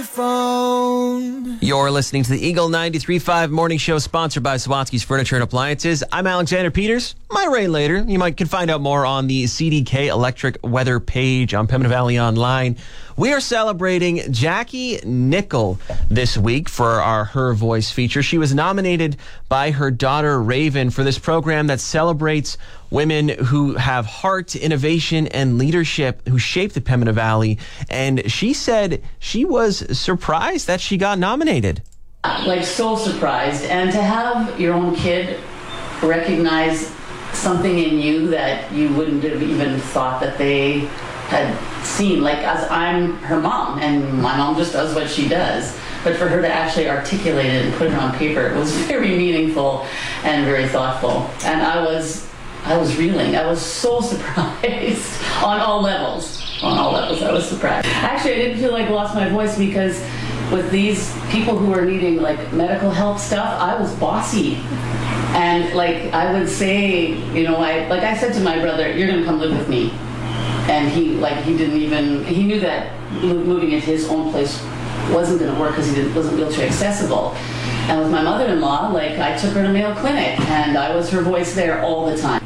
phone. You're listening to the Eagle 93.5 Morning Show, sponsored by Sawatsky's Furniture and Appliances. I'm Alexander Peters. My rain later. You can find out more on the CDK Electric weather page on Pembina Valley Online. We are celebrating Jackie Nickel this week for our Her Voice feature. She was nominated by her daughter Raven for this program that celebrates women who have heart, innovation, and leadership who shaped the Pembina Valley. And she said she was surprised that she got nominated. Like, so surprised. And to have your own kid recognize something in you that you wouldn't have even thought that they had seen. Like, as I'm her mom, and my mom just does what she does. But for her to actually articulate it and put it on paper, it was very meaningful and very thoughtful. And I was reeling. I was so surprised on all levels. On all levels, I was surprised. Actually, I didn't feel like I lost my voice because with these people who are needing like medical help stuff, I was bossy. And like I would say, I said to my brother, "You're going to come live with me." And he knew that moving into his own place wasn't going to work because he wasn't wheelchair accessible. And with my mother-in-law, I took her to Mayo Clinic, and I was her voice there all the time.